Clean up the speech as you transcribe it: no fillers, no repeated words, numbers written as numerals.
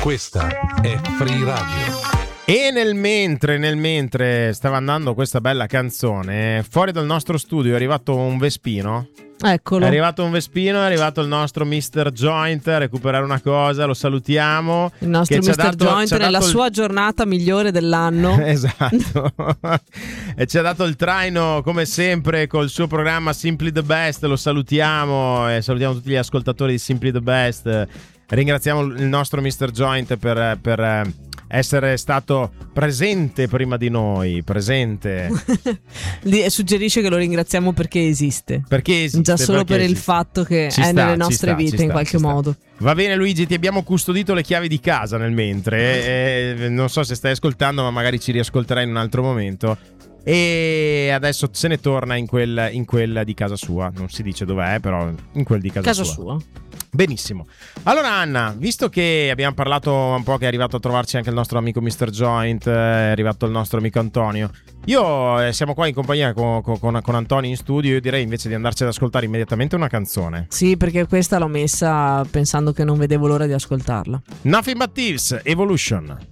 Questa è Free Radio. E nel mentre stava andando questa bella canzone, fuori dal nostro studio è arrivato un Vespino. Eccolo. È arrivato un Vespino, è arrivato il nostro Mr. Joint a recuperare una cosa, lo salutiamo. Il nostro Mr. Joint nella sua giornata migliore dell'anno. Esatto. E ci ha dato il traino come sempre col suo programma Simply the Best, lo salutiamo e salutiamo tutti gli ascoltatori di Simply the Best. Ringraziamo il nostro Mr. Joint per essere stato presente prima di noi, presente. Suggerisce che lo ringraziamo perché esiste. Perché esiste. Già solo perché per esiste. il fatto che è nelle nostre vite in qualche modo. Va bene Luigi, ti abbiamo custodito le chiavi di casa nel mentre. Non so se stai ascoltando, ma magari ci riascolterai in un altro momento. E adesso se ne torna in quella di casa sua. Non si dice dov'è, però in quel di casa sua. Benissimo. Allora Anna, visto che abbiamo parlato un po' che è arrivato a trovarci anche il nostro amico Mr. Joint, è arrivato il nostro amico Antonio, siamo qua in compagnia con Antonio in studio, io direi invece di andarci ad ascoltare immediatamente una canzone. Sì, perché questa l'ho messa pensando che non vedevo l'ora di ascoltarla. Nothing But Thieves, Evolution.